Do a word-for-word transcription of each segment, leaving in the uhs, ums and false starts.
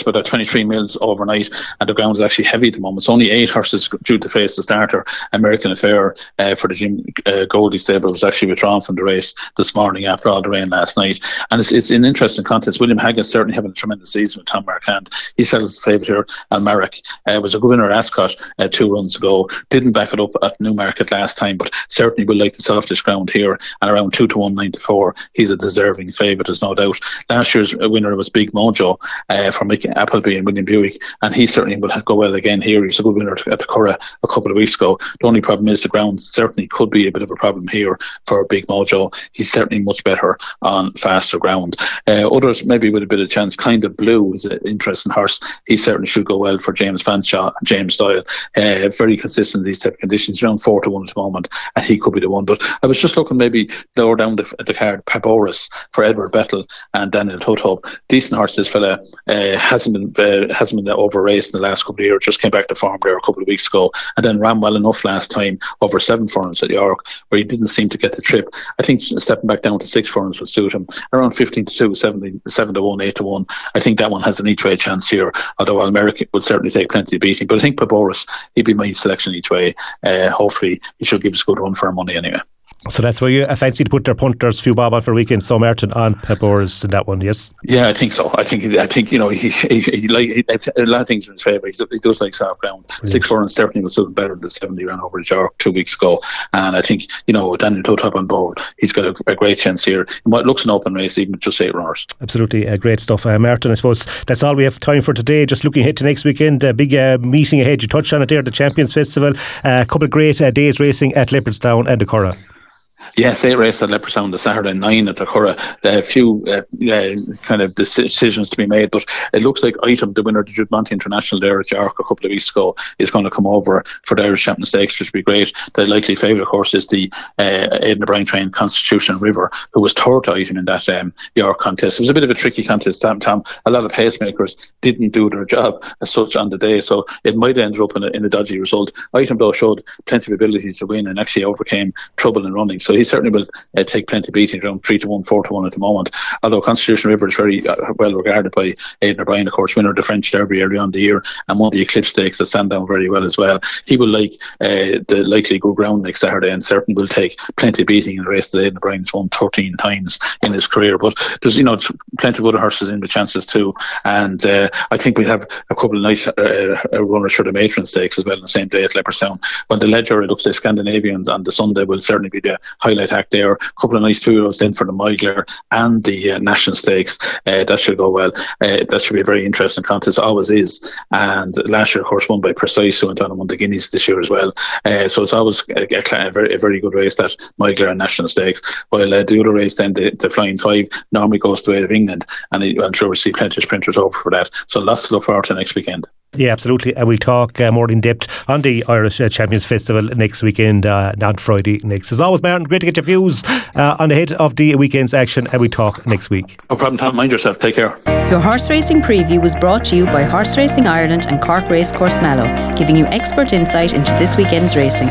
about that twenty-three mils overnight, and the ground is actually heavy at the moment. It's only eight horses due to face the starter. American Affair uh, for the Jim uh, Goldie stable was actually withdrawn from the race this morning after all the rain last night. And it's, it's an interesting contest. William Haggis certainly having a tremendous season with Tom Marquand. He sells his favourite here. Almeric uh, was a good winner at Ascot uh, two runs ago. Didn't back it up at Newmarket last time, but certainly will like the softish ground here. And around two to one ninety-four, he's a deserving favourite, there's no doubt. Last year's winner was Big Mojo uh, from Mick Appleby and William Buick, and he certainly will go well again here. He was a good winner at the Curragh a couple of weeks ago. The only problem is the ground certainly could be a bit of a problem here for Big Mojo. He's certainly much better on faster ground. Uh, others maybe with a bit of chance. Kind of Blue is an interesting horse. He certainly should go well for James Fanshawe and James Doyle. Uh, very consistent in these type of conditions. Around four to one at the moment, and he could be the one. But I was just looking maybe lower down the, the card. Paboris for Edward Bettel and Daniel Tudhope. Decent horse, this fella. Uh, hasn't been uh, hasn't been over raced in the last couple of years. Just came back to form there a couple of weeks ago, and then ran well enough last time over seven furlongs at York, where he didn't seem to get the trip. I think stepping back down to six furlongs would suit him. Around fifteen to two, seven, seven to one, eight to one. I think that one has an each way chance here. Although Almeric would certainly take plenty of beating, but I think Paboris, he'd be my selection each way. Uh, hopefully, he should give us a good run for our money anyway. So that's where you fancy to put their punters, few bob on for a weekend. So Martin on Paboris in that one, yes? Yeah, I think so. I think I think you know he he, he like he, a lot of things in his favour. He, he does like soft ground. Brilliant. Six four and certainly was still better than the seventy he ran over the York two weeks ago. And I think you know Daniel Tudhope on board, he's got a, a great chance here in what looks an open race, even with just eight runners. Absolutely, uh, great stuff, uh, Martin. I suppose that's all we have time for today. Just looking ahead to next weekend, a uh, big uh, meeting ahead. You touched on it there, the Champions Festival. A uh, couple of great uh, days racing at Leopardstown and the Curragh. Yes, eight races at Leopardstown the Saturday, nine at the Curragh. A few uh, uh, kind of decisions to be made, but it looks like Item, the winner of the Jude Monty International there at York a couple of weeks ago, is going to come over for the Irish Champion Stakes, which would be great. The likely favourite, of course, is the uh, Aidan O'Brien trained Constitution River, who was third to Item in that um, York contest. It was a bit of a tricky contest. Tom, Tom, a lot of pacemakers didn't do their job as such on the day, so it might end up in a, in a dodgy result. Item, though, showed plenty of ability to win and actually overcame trouble in running, so he certainly will uh, take plenty of beating, around three to one, four to one at the moment. Although Constitution River is very uh, well regarded by Aidan O'Brien, of course, winner of the French Derby early on in the year and won the Eclipse Stakes that stand down very well as well. He will like uh, the likely good ground next Saturday and certainly will take plenty of beating in the race that Aidan O'Brien's won thirteen times in his career. But there's, you know, plenty of other horses in with chances too. And uh, I think we'll have a couple of nice uh, runners for the Matron Stakes as well on the same day at Leopardstown. But the Ledger, it looks like Scandinavians on the Sunday will certainly be the highlight act there. A couple of nice two-year-olds then for the Migler and the uh, National Stakes. Uh, that should go well. Uh, that should be a very interesting contest, always is. And last year, of course, won by Precise, who went on and won the Guineas this year as well. Uh, so it's always a, a, a, very, a very good race, that Migler and National Stakes. While uh, the other race then, the, the Flying Five, normally goes the way of England, and I'm sure we'll see plenty of sprinters over for that. So lots to look forward to next weekend. Yeah, absolutely. And we'll talk uh, more in depth on the Irish uh, Champions Festival next weekend, uh, on Friday next. As always, Martin, great to get your views uh, on the head of the weekend's action, and we talk next week. No problem, Tom. Mind yourself. Take care. Your horse racing preview was brought to you by Horse Racing Ireland and Cork Racecourse Mallow, giving you expert insight into this weekend's racing.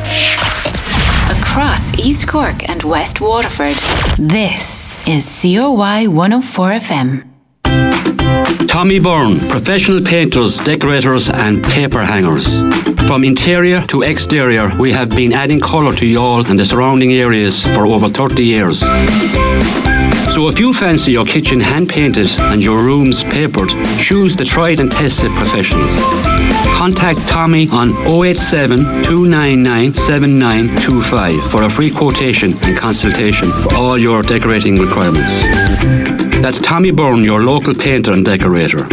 Across East Cork and West Waterford, this is C O Y one oh four F M. Tommy Byrne, professional painters, decorators and paper hangers. From interior to exterior, we have been adding colour to Youghal and the surrounding areas for over thirty years. So if you fancy your kitchen hand painted and your rooms papered, choose the tried and tested professionals. Contact Tommy on oh eight seven, two nine nine, seven nine two five for a free quotation and consultation for all your decorating requirements. That's Tommy Byrne, your local painter and decorator.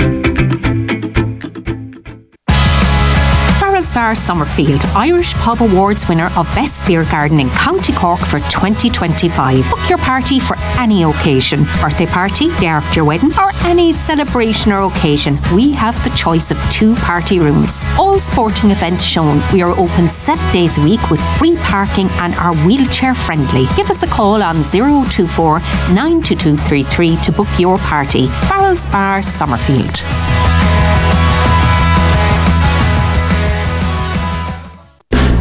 Bar Summerfield, Irish Pub Awards winner of Best Beer Garden in County Cork for twenty twenty-five. Book your party for any occasion, birthday party, day after your wedding, or any celebration or occasion. We have the choice of two party rooms. All sporting events shown. We are open seven days a week with free parking and are wheelchair friendly. Give us a call on oh two four, nine two two three three to book your party. Farrell's Bar Summerfield.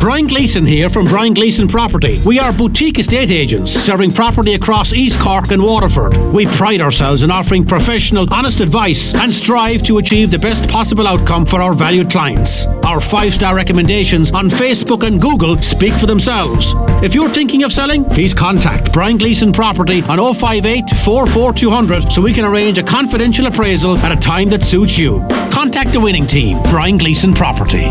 Brian Gleeson here from Brian Gleeson Property. We are boutique estate agents serving property across East Cork and Waterford. We pride ourselves in offering professional, honest advice and strive to achieve the best possible outcome for our valued clients. Our five-star recommendations on Facebook and Google speak for themselves. If you're thinking of selling, please contact Brian Gleeson Property on oh five eight, four four two hundred so we can arrange a confidential appraisal at a time that suits you. Contact the winning team, Brian Gleeson Property.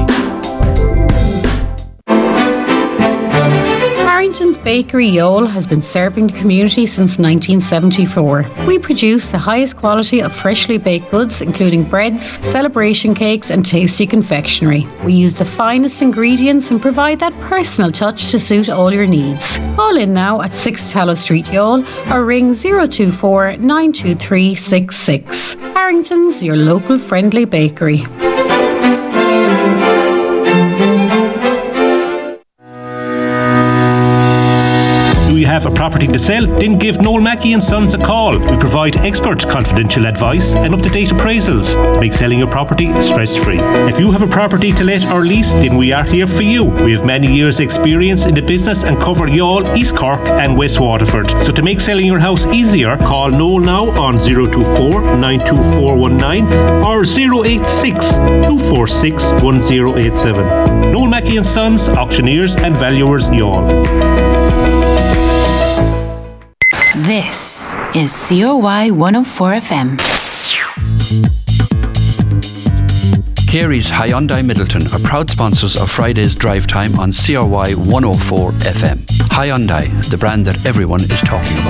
Harrington's Bakery Yole has been serving the community since nineteen seventy-four. We produce the highest quality of freshly baked goods, including breads, celebration cakes and tasty confectionery. We use the finest ingredients and provide that personal touch to suit all your needs. Call in now at six Tallow Street, Yole, or ring zero two four, nine two three, six six. Harrington's, your local friendly bakery. Do you have a property to sell? Then give Noel Mackey and Sons a call. We provide expert confidential advice and up-to-date appraisals to make selling your property stress-free. If you have a property to let or lease, then we are here for you. We have many years' experience in the business and cover Youghal, East Cork and West Waterford. So to make selling your house easier, call Noel now on zero two four, nine two four one nine or zero eight six, two four six, one zero eight seven. Noel Mackey and Sons, auctioneers and valuers, Youghal. This is C O Y one oh four F M. Carey's Hyundai Middleton are proud sponsors of Friday's drive time on C O Y one oh four F M. Hyundai, the brand that everyone is talking about.